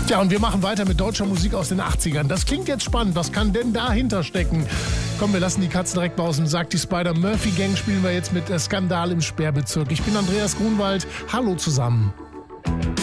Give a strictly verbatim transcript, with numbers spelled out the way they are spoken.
Tja, und wir machen weiter mit deutscher Musik aus den achtzigern. Das klingt jetzt spannend. Was kann denn dahinter stecken? Komm, wir lassen die Katzen direkt mal aus dem Sack. Die Spider-Murphy Gang spielen wir jetzt mit Skandal im Sperrbezirk. Ich bin Andreas Grunwald. Hallo zusammen.